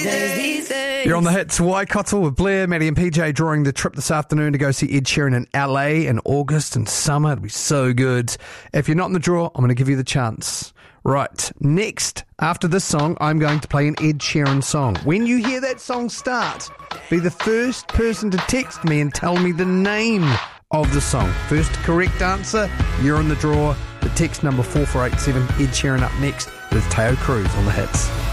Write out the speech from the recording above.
You're on the hits. Waikato with Blair, Maddie and PJ drawing the trip this afternoon to go see Ed Sheeran in LA in August and summer. It'll be so good. If you're not in the draw, I'm going to give you the chance. Right, next, after this song, I'm going to play an Ed Sheeran song. When you hear that song start, be the first person to text me and tell me the name of the song. First correct answer, you're in the draw. The text number 4487, Ed Sheeran up next with Teo Cruz on the hits.